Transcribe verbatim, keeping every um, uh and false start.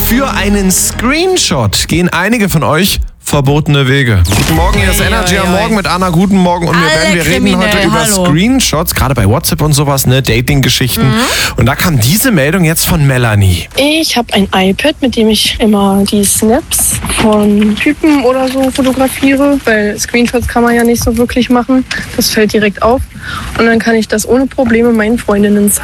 Für einen Screenshot gehen einige von euch verbotene Wege. Guten Morgen, hier ist Energy am Morgen mit Anna. Guten Morgen. Und wir, werden, wir reden heute über Hallo. Screenshots, gerade bei WhatsApp und sowas, ne, Dating-Geschichten. Mhm. Und da kam diese Meldung jetzt von Melanie. Ich habe ein iPad, mit dem ich immer die Snaps von Typen oder so fotografiere, weil Screenshots kann man ja nicht so wirklich machen. Das fällt direkt auf. Und dann kann ich das ohne Probleme meinen Freundinnen zeigen.